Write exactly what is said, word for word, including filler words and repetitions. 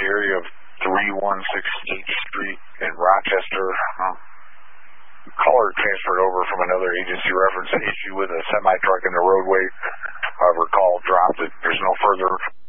the area of three one six eighth Street in Rochester. Huh. Caller transferred over from another agency reference an issue with a semi-truck in the roadway. However, call dropped. There's no further